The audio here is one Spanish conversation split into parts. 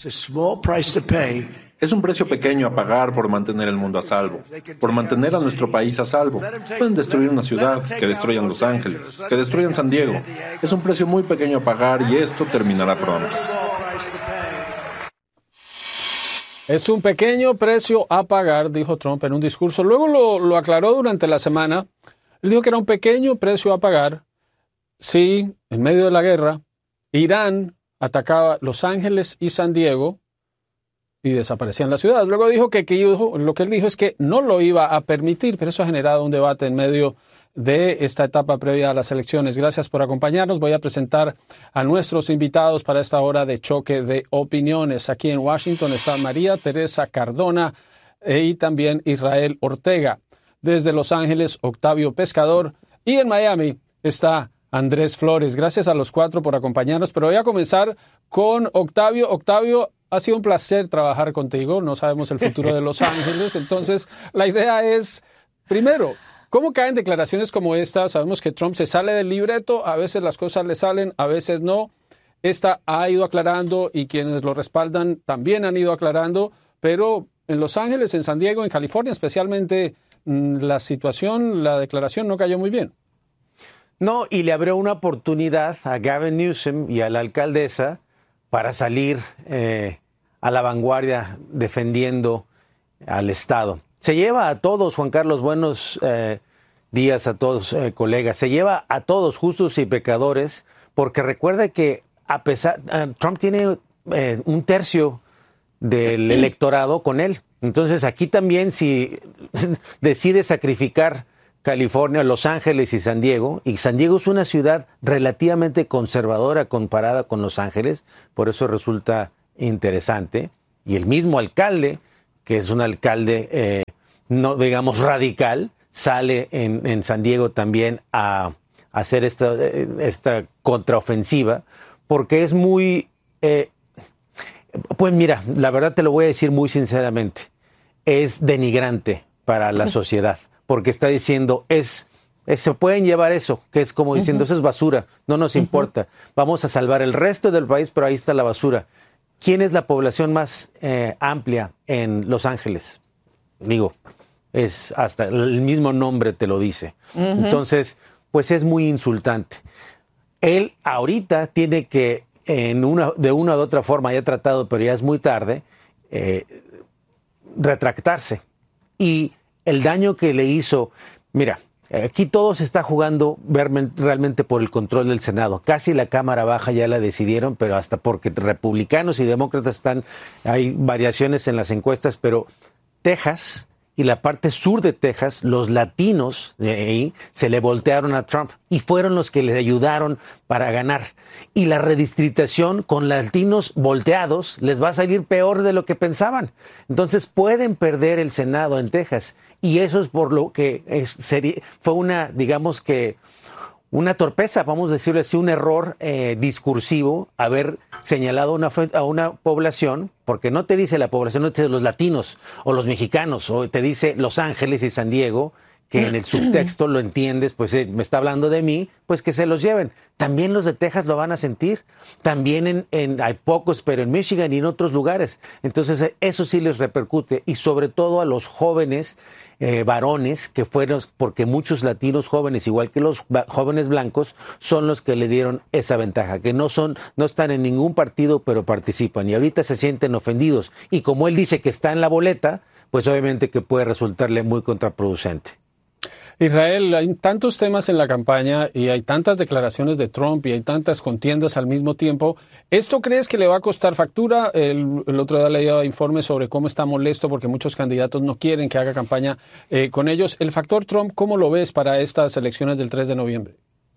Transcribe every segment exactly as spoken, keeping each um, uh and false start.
Es un precio pequeño a pagar por mantener el mundo a salvo, por mantener a nuestro país a salvo. Pueden destruir una ciudad, que destruyan Los Ángeles, que destruyan San Diego. Es un precio muy pequeño a pagar y esto terminará pronto. Es un pequeño precio a pagar, dijo Trump en un discurso. Luego lo, lo aclaró durante la semana. Él dijo que era un pequeño precio a pagar si, en medio de la guerra, Irán atacaba Los Ángeles y San Diego y desaparecían las ciudades. Luego dijo que, que lo que él dijo es que no lo iba a permitir, pero eso ha generado un debate en medio de esta etapa previa a las elecciones. Gracias por acompañarnos. Voy a presentar a nuestros invitados para esta hora de choque de opiniones. Aquí en Washington está María Teresa Cardona y también Israel Ortega. Desde Los Ángeles, Octavio Pescador. Y en Miami está Andrés Flores. Gracias a los cuatro por acompañarnos. Pero voy a comenzar con Octavio. Octavio, ha sido un placer trabajar contigo. No sabemos el futuro de Los Ángeles. Entonces, la idea es, primero, ¿cómo caen declaraciones como esta? Sabemos que Trump se sale del libreto, a veces las cosas le salen, a veces no. Esta ha ido aclarando y quienes lo respaldan también han ido aclarando, pero en Los Ángeles, en San Diego, en California especialmente, la situación, la declaración no cayó muy bien. No, y le abrió una oportunidad a Gavin Newsom y a la alcaldesa para salir eh, a la vanguardia defendiendo al Estado. Se lleva a todos, Juan Carlos, buenos eh, días a todos, eh, colegas. Se lleva a todos, justos y pecadores, porque recuerda que a pesar uh, Trump tiene eh, un tercio del electorado con él. Entonces aquí también si decide sacrificar California, Los Ángeles y San Diego, y San Diego es una ciudad relativamente conservadora comparada con Los Ángeles, por eso resulta interesante. Y el mismo alcalde, que es un alcalde eh, no digamos radical, sale en, en San Diego también a, a hacer esta, esta contraofensiva, porque es muy, eh, pues mira, la verdad te lo voy a decir muy sinceramente, es denigrante para la sociedad, porque está diciendo, es, es se pueden llevar eso, que es como diciendo, uh-huh. eso es basura, no nos uh-huh. importa, vamos a salvar el resto del país, pero ahí está la basura. ¿Quién es la población más eh, amplia en Los Ángeles? Digo, es hasta el mismo nombre te lo dice. Uh-huh. Entonces, pues es muy insultante. Él ahorita tiene que, en una, de una u otra forma, ya ha tratado, pero ya es muy tarde, eh, retractarse. Y el daño que le hizo, mira, aquí todo se está jugando realmente por el control del Senado. Casi la Cámara Baja ya la decidieron, pero hasta porque republicanos y demócratas están, hay variaciones en las encuestas, pero Texas y la parte sur de Texas, los latinos de ahí se le voltearon a Trump y fueron los que le ayudaron para ganar. Y la redistritación con latinos volteados les va a salir peor de lo que pensaban. Entonces pueden perder el Senado en Texas. Y eso es por lo que es, sería, fue una, digamos que, una torpeza, vamos a decirlo así, un error eh, discursivo, haber señalado una, a una población, porque no te dice la población, no te dice los latinos o los mexicanos, o te dice Los Ángeles y San Diego, que en el subtexto lo entiendes, pues eh, me está hablando de mí, pues que se los lleven. También los de Texas lo van a sentir, también en, en hay pocos, pero en Michigan y en otros lugares. Entonces eso sí les repercute, y sobre todo a los jóvenes Eh, varones que fueron, porque muchos latinos jóvenes, igual que los jóvenes blancos, son los que le dieron esa ventaja, que no son, no están en ningún partido, pero participan, y ahorita se sienten ofendidos, y como él dice que está en la boleta, pues obviamente que puede resultarle muy contraproducente. Israel, hay tantos temas en la campaña y hay tantas declaraciones de Trump y hay tantas contiendas al mismo tiempo. ¿Esto crees que le va a costar factura? El, el otro día leía informes sobre cómo está molesto porque muchos candidatos no quieren que haga campaña eh, con ellos. El factor Trump, ¿cómo lo ves para estas elecciones del tres de noviembre?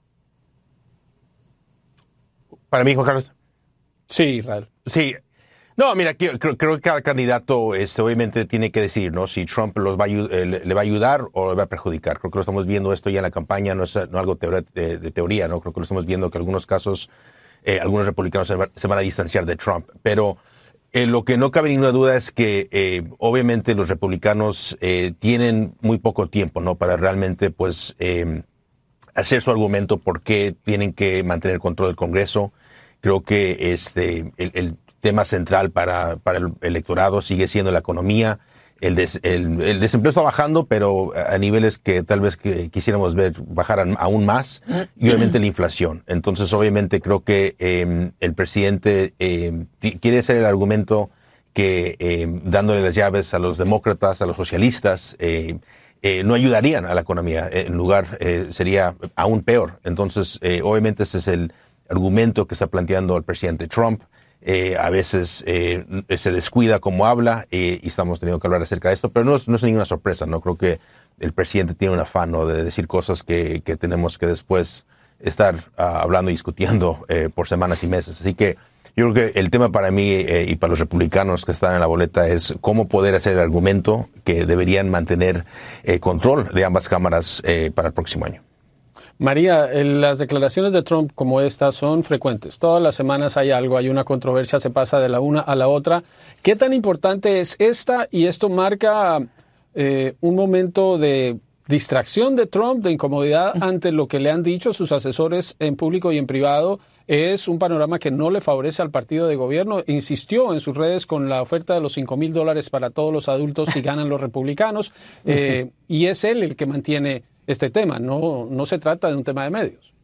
¿Para mí, Juan Carlos? Sí, Israel. Sí. No, mira, creo, creo que cada candidato este, obviamente tiene que decir, ¿no? Si Trump los va a, eh, le va a ayudar o le va a perjudicar. Creo que lo estamos viendo esto ya en la campaña, no es no algo teoría, de, de teoría, ¿no? Creo que lo estamos viendo que en algunos casos eh, algunos republicanos se, va, se van a distanciar de Trump. Pero eh, lo que no cabe ninguna duda es que eh, obviamente los republicanos eh, tienen muy poco tiempo, ¿no? Para realmente, pues, eh, hacer su argumento por qué tienen que mantener el control del Congreso. Creo que este el, el tema central para, para el electorado sigue siendo la economía. El, des, el, el desempleo está bajando, pero a niveles que tal vez que quisiéramos ver bajar aún más, y obviamente la inflación. Entonces, obviamente, creo que eh, el presidente eh, quiere hacer el argumento que eh, dándole las llaves a los demócratas, a los socialistas, eh, eh, no ayudarían a la economía. En lugar, eh, sería aún peor. Entonces, eh, obviamente, ese es el argumento que está planteando el presidente Trump. Eh, a veces eh, se descuida cómo habla eh, y estamos teniendo que hablar acerca de esto, pero no es, no es ninguna sorpresa, ¿no? Creo que el presidente tiene un afán, ¿no?, de decir cosas que, que tenemos que después estar uh, hablando y discutiendo eh, por semanas y meses. Así que yo creo que el tema para mí eh, y para los republicanos que están en la boleta es cómo poder hacer el argumento que deberían mantener eh, control de ambas cámaras eh, para el próximo año. María, las declaraciones de Trump como estas son frecuentes. Todas las semanas hay algo, hay una controversia, se pasa de la una a la otra. ¿Qué tan importante es esta? Y esto marca eh, un momento de distracción de Trump, de incomodidad ante lo que le han dicho sus asesores en público y en privado. Es un panorama que no le favorece al partido de gobierno. Insistió en sus redes con la oferta de los cinco mil dólares para todos los adultos si ganan los republicanos. Eh, y es él el que mantiene este tema. No, no se trata de un tema de medios.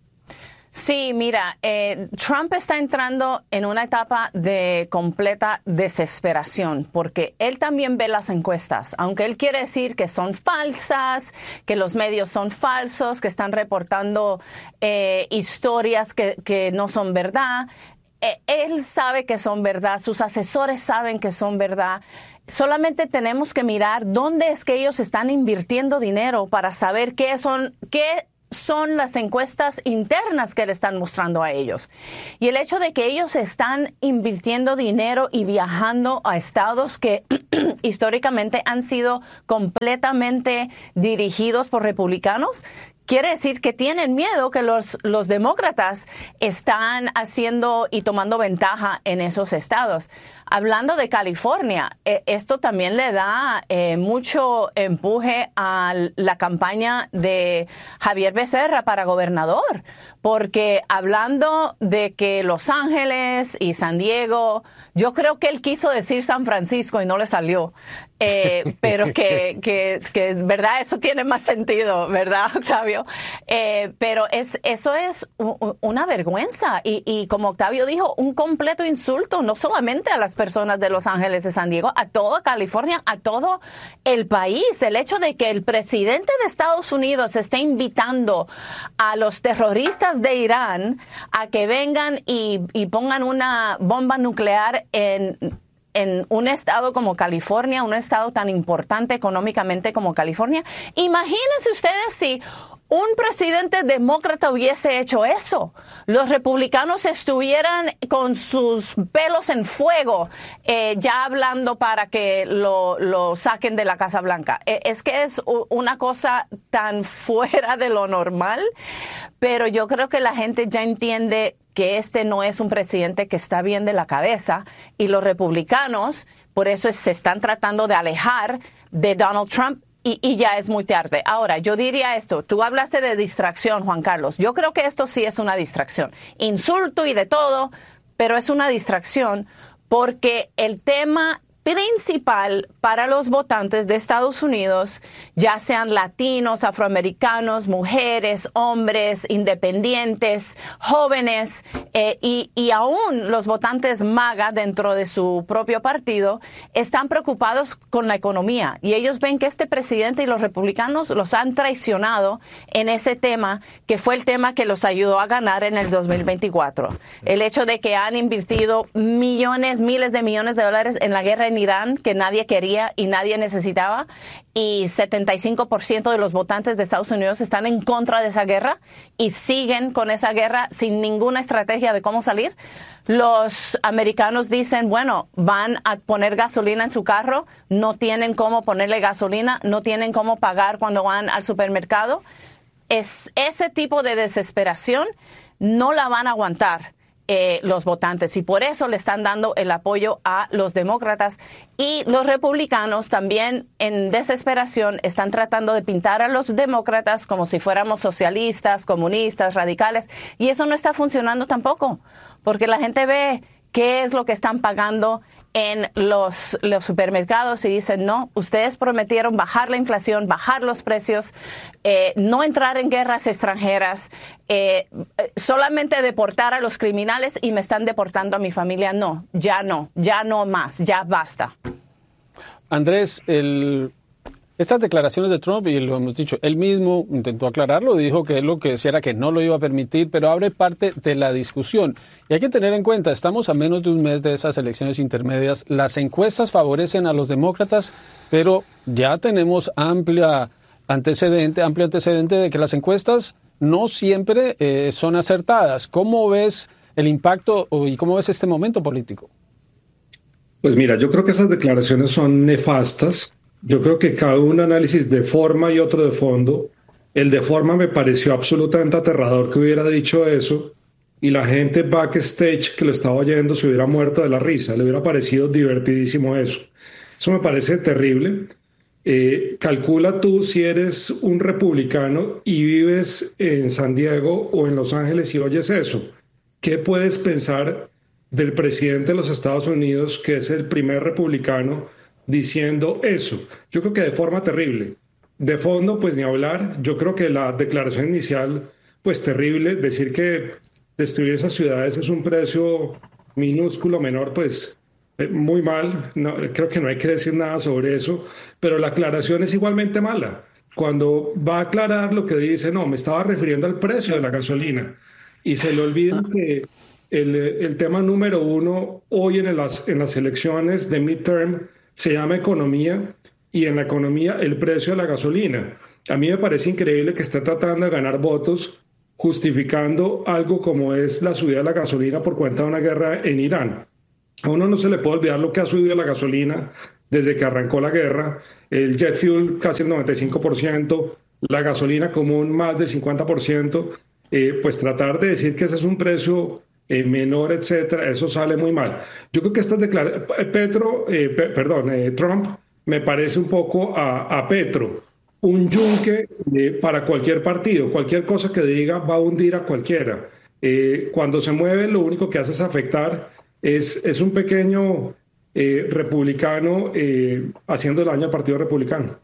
Sí, mira, eh, Trump está entrando en una etapa de completa desesperación porque él también ve las encuestas, aunque él quiere decir que son falsas, que los medios son falsos, que están reportando eh, historias que, que no son verdad. Eh, él sabe que son verdad, sus asesores saben que son verdad. Solamente tenemos que mirar dónde es que ellos están invirtiendo dinero para saber qué son, qué son las encuestas internas que le están mostrando a ellos. Y el hecho de que ellos están invirtiendo dinero y viajando a estados que históricamente han sido completamente dirigidos por republicanos, quiere decir que tienen miedo que los, los demócratas están haciendo y tomando ventaja en esos estados. Hablando de California, eh, esto también le da eh, mucho empuje a la campaña de Javier Becerra para gobernador, porque hablando de que Los Ángeles y San Diego, yo creo que él quiso decir San Francisco y no le salió. Eh, pero que, que, que, verdad, eso tiene más sentido, ¿verdad, Octavio? Eh, pero es, eso es u, una vergüenza y, y, como Octavio dijo, un completo insulto, no solamente a las personas de Los Ángeles y San Diego, a toda California, a todo el país. El hecho de que el presidente de Estados Unidos esté invitando a los terroristas de Irán a que vengan y, y pongan una bomba nuclear en en un estado como California, un estado tan importante económicamente como California. Imagínense ustedes si un presidente demócrata hubiese hecho eso. Los republicanos estuvieran con sus pelos en fuego, eh, ya hablando para que lo, lo saquen de la Casa Blanca. Eh, es que es una cosa tan fuera de lo normal, pero yo creo que la gente ya entiende que este no es un presidente que está bien de la cabeza y los republicanos por eso se están tratando de alejar de Donald Trump y, y ya es muy tarde. Ahora, yo diría esto, tú hablaste de distracción, Juan Carlos. Yo creo que esto sí es una distracción. Insulto y de todo, pero es una distracción porque el tema principal para los votantes de Estados Unidos, ya sean latinos, afroamericanos, mujeres, hombres, independientes, jóvenes eh, y, y aún los votantes MAGA dentro de su propio partido, están preocupados con la economía y ellos ven que este presidente y los republicanos los han traicionado en ese tema que fue el tema que los ayudó a ganar en el dos mil veinticuatro. El hecho de que han invertido millones, miles de millones de dólares en la guerra en Irán, que nadie quería y nadie necesitaba, y setenta y cinco por ciento de los votantes de Estados Unidos están en contra de esa guerra y siguen con esa guerra sin ninguna estrategia de cómo salir. Los americanos dicen, bueno, van a poner gasolina en su carro, no tienen cómo ponerle gasolina, no tienen cómo pagar cuando van al supermercado. Es ese tipo de desesperación no la van a aguantar Eh, los votantes y por eso le están dando el apoyo a los demócratas y los republicanos también en desesperación están tratando de pintar a los demócratas como si fuéramos socialistas, comunistas, radicales y eso no está funcionando tampoco porque la gente ve qué es lo que están pagando en los, los supermercados y dicen, no, ustedes prometieron bajar la inflación, bajar los precios, eh, no entrar en guerras extranjeras, eh, solamente deportar a los criminales y me están deportando a mi familia. No, ya no, ya no más, ya basta. Andrés, el... estas declaraciones de Trump, y lo hemos dicho, él mismo intentó aclararlo, dijo que él lo que decía era que no lo iba a permitir, pero abre parte de la discusión. Y hay que tener en cuenta, estamos a menos de un mes de esas elecciones intermedias, las encuestas favorecen a los demócratas, pero ya tenemos amplia antecedente, amplio antecedente de que las encuestas no siempre eh, son acertadas. ¿Cómo ves el impacto y cómo ves este momento político? Pues mira, yo creo que esas declaraciones son nefastas. Yo creo que cabe un análisis de forma y otro de fondo. El de forma me pareció absolutamente aterrador que hubiera dicho eso y la gente backstage que lo estaba oyendo se hubiera muerto de la risa. Le hubiera parecido divertidísimo eso. Eso me parece terrible. Eh, calcula tú si eres un republicano y vives en San Diego o en Los Ángeles y oyes eso. ¿Qué puedes pensar del presidente de los Estados Unidos, que es el primer republicano, diciendo eso? Yo creo que de forma terrible. De fondo, pues ni hablar. Yo creo que la declaración inicial, pues terrible. Decir que destruir esas ciudades es un precio minúsculo, menor, pues eh, muy mal. No, creo que no hay que decir nada sobre eso. Pero la aclaración es igualmente mala. Cuando va a aclarar lo que dice, no, me estaba refiriendo al precio de la gasolina. Y se le olvida que el, el tema número uno hoy en las, en las elecciones de midterm se llama economía, y en la economía el precio de la gasolina. A mí me parece increíble que esté tratando de ganar votos justificando algo como es la subida de la gasolina por cuenta de una guerra en Irán. A uno no se le puede olvidar lo que ha subido la gasolina desde que arrancó la guerra. El jet fuel casi el noventa y cinco por ciento, la gasolina común más del cincuenta por ciento. Eh, pues tratar de decir que ese es un precio Eh, menor, etcétera, eso sale muy mal. Yo creo que estas declaraciones, Petro, eh, pe perdón, eh, Trump, me parece un poco a, a Petro, un yunque eh, para cualquier partido, cualquier cosa que diga va a hundir a cualquiera. Eh, cuando se mueve, lo único que hace es afectar, es, es un pequeño eh, republicano eh, haciendo daño al Partido Republicano.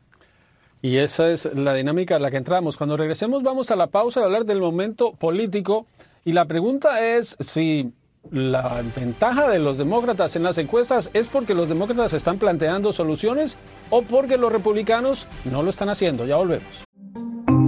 Y esa es la dinámica a la que entramos. Cuando regresemos vamos a la pausa de hablar del momento político. Y la pregunta es si la ventaja de los demócratas en las encuestas es porque los demócratas están planteando soluciones o porque los republicanos no lo están haciendo. Ya volvemos.